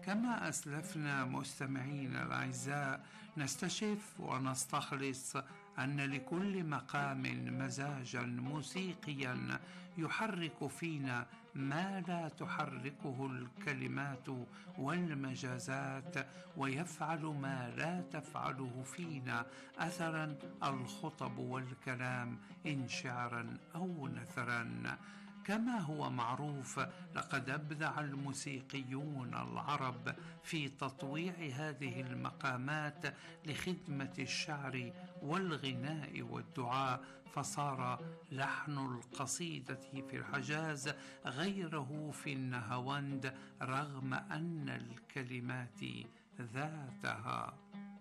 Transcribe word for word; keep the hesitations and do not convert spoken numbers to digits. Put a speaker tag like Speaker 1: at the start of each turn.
Speaker 1: كما أسلفنا مستمعينا الأعزاء، نستشف ونستخلص أن لكل مقام مزاجا موسيقيا يحرك فينا ما لا تحركه الكلمات والمجازات، ويفعل ما لا تفعله فينا أثرا الخطب والكلام إن شعرا أو نثرا. كما هو معروف، لقد أبدع الموسيقيون العرب في تطويع هذه المقامات لخدمة الشعر والغناء والدعاء، فصار لحن القصيدة في الحجاز غيره في النهاوند، رغم أن الكلمات ذاتها.